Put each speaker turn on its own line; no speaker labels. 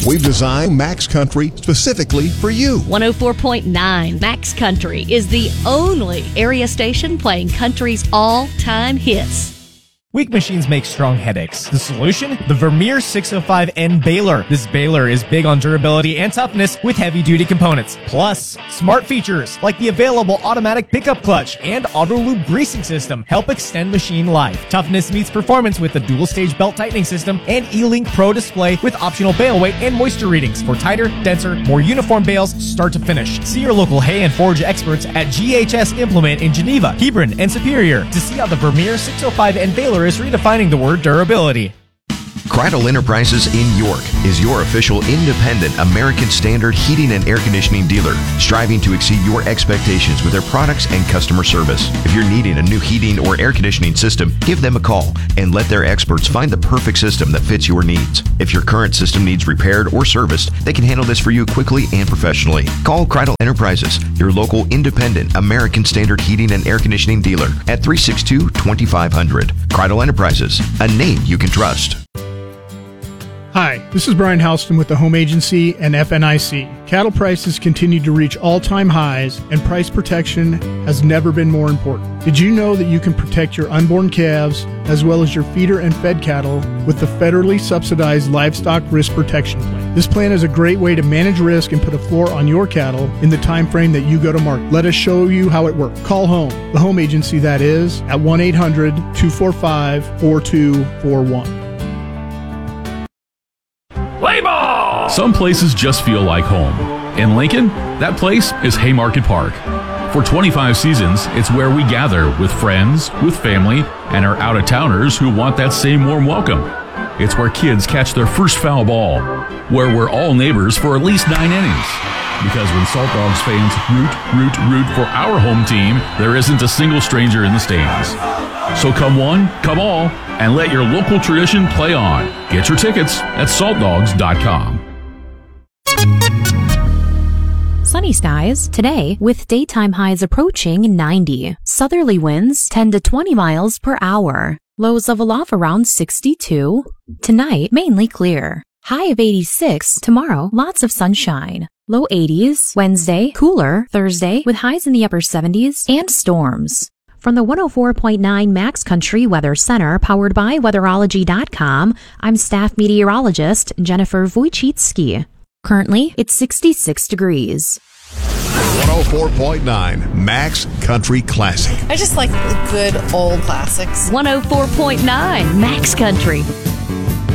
We've designed Max Country specifically for you.
104.9 Max Country is the only area station playing country's all-time hits.
Weak machines make strong headaches. The solution? The Vermeer 605N baler. This baler is big on durability and toughness with heavy-duty components. Plus, smart features like the available automatic pickup clutch and auto-lube greasing system help extend machine life. Toughness meets performance with the dual-stage belt tightening system and E-Link Pro display with optional bale weight and moisture readings for tighter, denser, more uniform bales start to finish. See your local hay and forage experts at GHS Implement in Geneva, Hebron, and Superior to see how the Vermeer 605N baler is redefining the word durability.
Cradle Enterprises in York is your official independent American Standard heating and air conditioning dealer, striving to exceed your expectations with their products and customer service. If you're needing a new heating or air conditioning system, give them a call and let their experts find the perfect system that fits your needs. If your current system needs repaired or serviced, they can handle this for you quickly and professionally. Call Cradle Enterprises, your local independent American Standard heating and air conditioning dealer at 362-2500. Cradle Enterprises, a name you can trust.
Hi, this is Brian Houston with the Home Agency and FNIC. Cattle prices continue to reach all-time highs, and price protection has never been more important. Did you know that you can protect your unborn calves as well as your feeder and fed cattle with the federally subsidized Livestock Risk Protection Plan? This plan is a great way to manage risk and put a floor on your cattle in the time frame that you go to market. Let us show you how it works. Call home, the Home Agency that is, at 1-800-245-4241.
Play ball! Some places just feel like home. In Lincoln, that place is Haymarket Park. For 25 seasons, it's where we gather with friends, with family, and our out-of-towners who want that same warm welcome. It's where kids catch their first foul ball, where we're all neighbors for at least 9 innings. Because when Salt Dogs fans root for our home team, there isn't a single stranger in the stands. So come one, come all, and let your local tradition play on. Get your tickets at saltdogs.com.
Sunny skies today with daytime highs approaching 90. Southerly winds 10 to 20 miles per hour. Lows level off around 62. Tonight, mainly clear. High of 86. Tomorrow, lots of sunshine. Low 80s. Wednesday, cooler. Thursday, with highs in the upper 70s and storms. From the 104.9 Max Country Weather Center, powered by Weatherology.com, I'm staff meteorologist Jennifer Wojcicki. Currently, it's 66 degrees.
104.9 Max Country Classic.
I just like the good old classics.
104.9 Max Country.